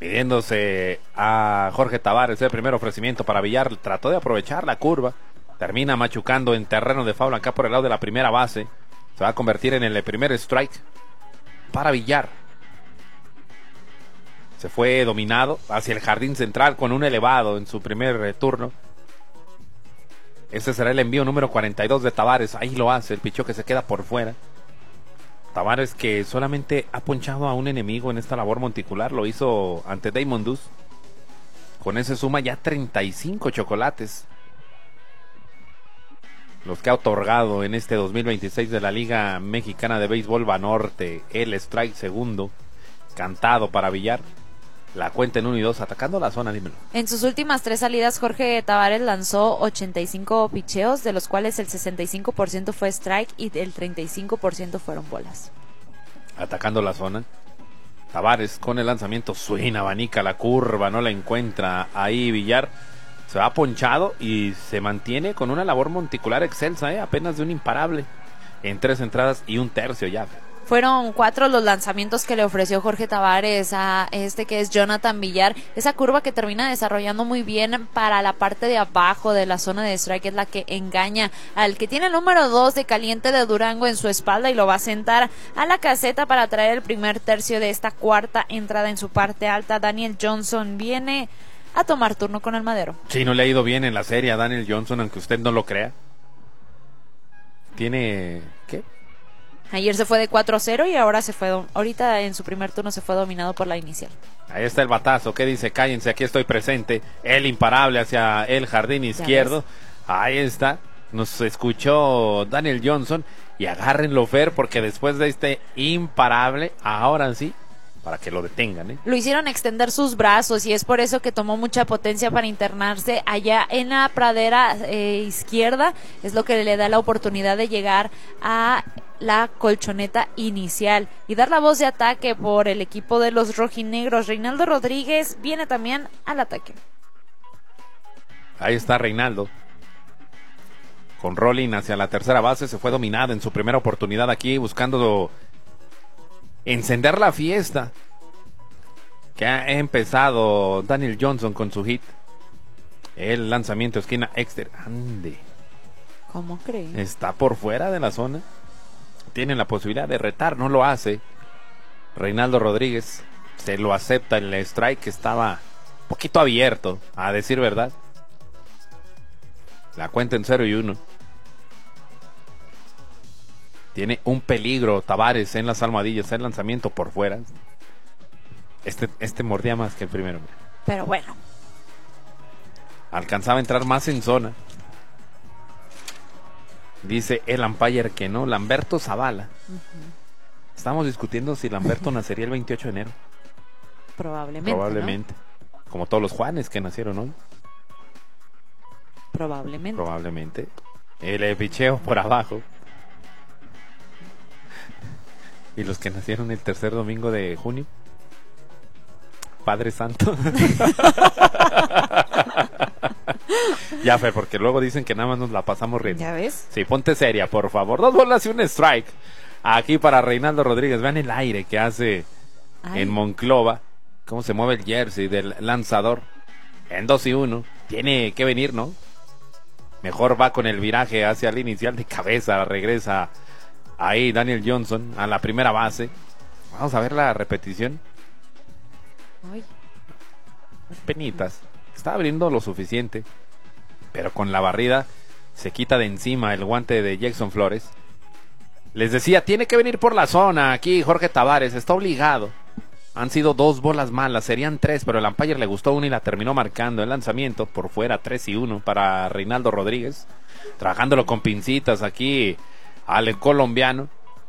Midiéndose a Jorge Tavares, el primer ofrecimiento para Villar, trató de aprovechar la curva, termina machucando en terreno de foul acá por el lado de la primera base, se va a convertir en el primer strike para Villar. Se fue dominado hacia el jardín central con un elevado en su primer turno. Ese será el envío número 42 de Tavares, ahí lo hace, el picheo que se queda por fuera. Tavares, que solamente ha ponchado a un enemigo en esta labor monticular, lo hizo ante Damon Duz. Con ese suma ya 35 chocolates, los que ha otorgado en este 2026 de la Liga Mexicana de Béisbol Banorte. El strike segundo, cantado para Villar. La cuenta en 1 y 2, atacando la zona, dímelo. En sus últimas 3 salidas, Jorge Tavares lanzó 85 picheos, de los cuales el 65% fue strike y el 35% fueron bolas. Atacando la zona. Tavares con el lanzamiento, swing, abanica la curva, no la encuentra ahí Villar. Se va ponchado y se mantiene con una labor monticular excelsa, apenas de un imparable. En 3 entradas y 1/3 ya. Fueron 4 los lanzamientos que le ofreció Jorge Tavares a que es Jonathan Villar. Esa curva que termina desarrollando muy bien para la parte de abajo de la zona de strike es la que engaña al que tiene el número 2 de Caliente de Durango en su espalda y lo va a sentar a la caseta para traer el primer tercio de esta cuarta entrada en su parte alta. Daniel Johnson viene a tomar turno con el madero. Sí, no le ha ido bien en la serie a Daniel Johnson, aunque usted no lo crea. Tiene... ¿qué? Ayer se fue de 4-0 y ahorita en su primer turno se fue dominado por la inicial. Ahí está el batazo, ¿qué dice? Cállense, aquí estoy presente. El imparable hacia el jardín izquierdo. Ahí está, nos escuchó Daniel Johnson. Y agárrenlo, Fer, porque después de este imparable, ahora sí, para que lo detengan, Lo hicieron extender sus brazos y es por eso que tomó mucha potencia para internarse allá en la pradera izquierda. Es lo que le da la oportunidad de llegar a la colchoneta inicial y dar la voz de ataque por el equipo de los rojinegros. Reinaldo Rodríguez viene también al ataque. Ahí está Reinaldo con rolling hacia la tercera base. Se fue dominado en su primera oportunidad aquí, buscando encender la fiesta que ha empezado Daniel Johnson con su hit. El lanzamiento esquina exterior. Ande. ¿Cómo cree? Está por fuera de la zona. Tienen la posibilidad de retar, no lo hace. Reinaldo Rodríguez se lo acepta el strike, que estaba un poquito abierto, a decir verdad. La cuenta en 0-1. Tiene un peligro Tavares en las almohadillas, el lanzamiento por fuera. Este mordía más que el primero. Pero bueno. Alcanzaba a entrar más en zona. Dice el umpire que no, Lamberto Zavala. Estamos discutiendo si Lamberto nacería el 28 de enero. Probablemente. ¿No? Como todos los Juanes que nacieron hoy. Probablemente. El picheo por abajo. Y los que nacieron el tercer domingo de junio. Padre Santo. Ya fue, porque luego dicen que nada más nos la pasamos riendo. ¿Ya ves? Sí, ponte seria, por favor. 2 bolas y un strike. Aquí para Reinaldo Rodríguez. Vean el aire que hace en Monclova. Cómo se mueve el jersey del lanzador. En 2-1. Tiene que venir, ¿no? Mejor va con el viraje hacia el inicial de cabeza. Regresa ahí Daniel Johnson a la primera base. Vamos a ver la repetición. Ay. Penitas. Está abriendo lo suficiente. Pero con la barrida se quita de encima el guante de Jackson Flores. Les decía, tiene que venir por la zona. Aquí Jorge Tavares está obligado. Han sido 2 bolas malas, serían 3, pero el umpire le gustó una y la terminó marcando. El lanzamiento por fuera, 3-1 para Reinaldo Rodríguez. Trabajándolo con pincitas aquí al colombiano.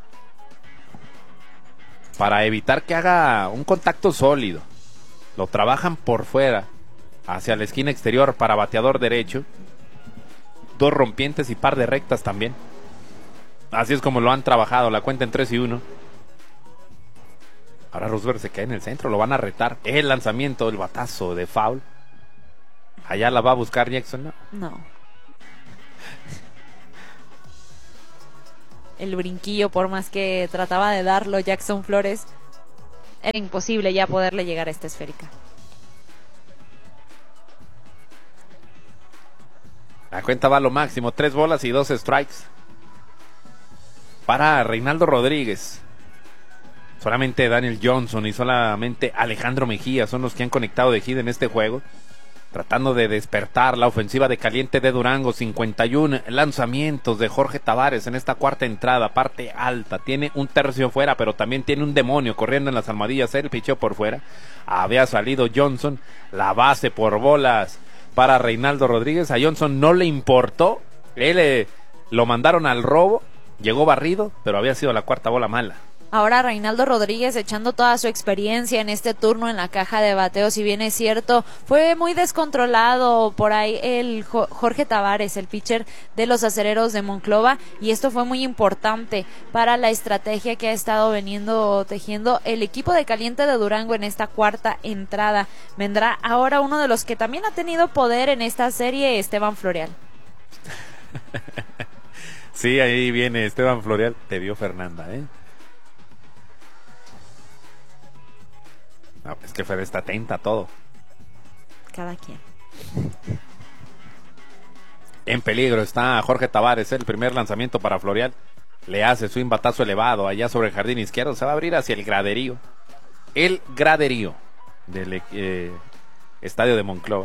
Para evitar que haga un contacto sólido. Lo trabajan por fuera, hacia la esquina exterior para bateador derecho. 2 rompientes y par de rectas también. Así es como lo han trabajado, la cuenta en 3-1. Ahora Roosevelt se cae en el centro, lo van a retar. El lanzamiento, el batazo de foul. Allá la va a buscar Jackson, No. El brinquillo, por más que trataba de darlo Jackson Flores, era imposible ya poderle llegar a esta esférica. La cuenta va a lo máximo, 3 bolas y 2 strikes para Reinaldo Rodríguez. Solamente Daniel Johnson y solamente Alejandro Mejía son los que han conectado de hit en este juego, tratando de despertar la ofensiva de Caliente de Durango. 51 lanzamientos de Jorge Tavares en esta cuarta entrada, parte alta. Tiene un tercio fuera, pero también tiene un demonio corriendo en las almohadillas. El picheo por fuera. Había salido Johnson, la base por bolas para Reinaldo Rodríguez. A Johnson no le importó. Él lo mandaron al robo. Llegó barrido, pero había sido la cuarta bola mala. Ahora Reinaldo Rodríguez echando toda su experiencia en este turno en la caja de bateo. Si bien es cierto, fue muy descontrolado por ahí el Jorge Tavares, el pitcher de los Acereros de Monclova, y esto fue muy importante para la estrategia que ha estado veniendo tejiendo el equipo de Caliente de Durango en esta cuarta entrada. Vendrá ahora uno de los que también ha tenido poder en esta serie, Esteban Florial. Sí, ahí viene Esteban Florial. Te vio Fernanda, No, es que Fer está atenta a todo. Cada quien. En peligro está Jorge Tavares. El primer lanzamiento para Florial. Le hace swing batazo elevado allá sobre el jardín izquierdo. Se va a abrir hacia el graderío. El graderío del estadio de Monclova.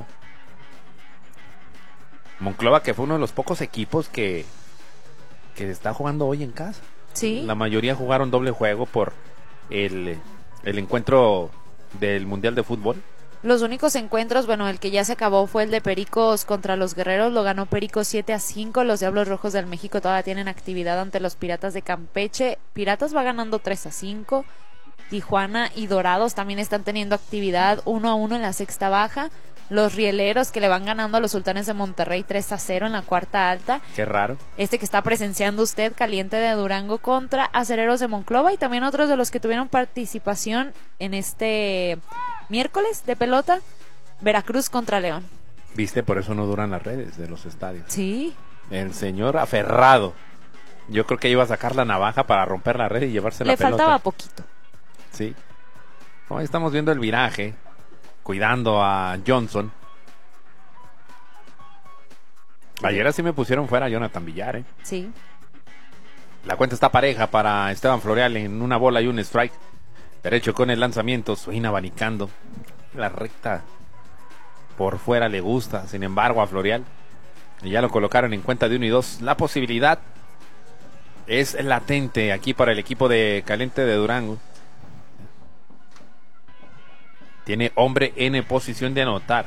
Monclova, que fue uno de los pocos equipos que está jugando hoy en casa. Sí. La mayoría jugaron doble juego por el encuentro del Mundial de Fútbol. Los únicos encuentros, bueno, el que ya se acabó fue el de Pericos contra los Guerreros, lo ganó Pericos 7-5, los Diablos Rojos del México todavía tienen actividad ante los Piratas de Campeche, Piratas va ganando 3-5, Tijuana y Dorados también están teniendo actividad 1-1 en la sexta baja, los Rieleros que le van ganando a los Sultanes de Monterrey 3-0 en la cuarta alta. Qué raro. Este que está presenciando usted, Caliente de Durango contra Acereros de Monclova, y también otros de los que tuvieron participación en este miércoles de pelota, Veracruz contra León. Viste, por eso no duran las redes de los estadios. Sí. El señor aferrado. Yo creo que iba a sacar la navaja para romper la red y llevarse la pelota. Le faltaba poquito. Sí. Hoy estamos viendo el viraje, cuidando a Johnson. Ayer así me pusieron fuera a Jonathan Villar, Sí. La cuenta está pareja para Esteban Florial en una bola y un strike. Derecho con el lanzamiento, swing abanicando. La recta por fuera le gusta, sin embargo, a Florial. Y ya lo colocaron en cuenta de 1 y 2. La posibilidad es latente aquí para el equipo de Caliente de Durango. Tiene hombre en posición de anotar.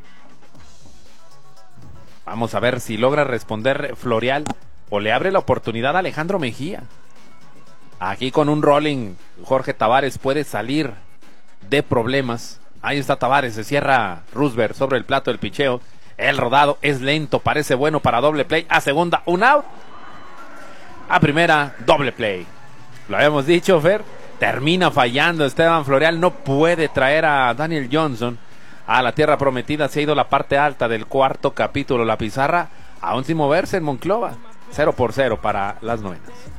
Vamos a ver si logra responder Florial o le abre la oportunidad a Alejandro Mejía. Aquí con un rolling, Jorge Tavares puede salir de problemas. Ahí está Tavares, se cierra Roosevelt sobre el plato del picheo. El rodado es lento, parece bueno para doble play. A segunda, un out. A primera, doble play. Lo habíamos dicho, Fer. Termina fallando Esteban Florial. No puede traer a Daniel Johnson a la tierra prometida. Se ha ido la parte alta del cuarto capítulo. La pizarra aún sin moverse en Monclova. 0-0 para las Novenas.